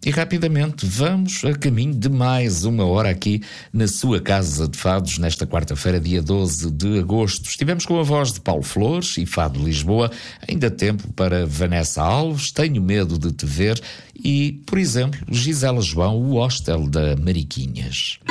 E rapidamente vamos a caminho de mais uma hora aqui na sua Casa de Fados, nesta quarta-feira, dia 12 de agosto. Estivemos com a voz de Paulo Flores e Fado de Lisboa, ainda tempo para Vanessa Alves, Tenho Medo de Te Ver e, por exemplo, Gisela João, o Hostel da Mariquinhas.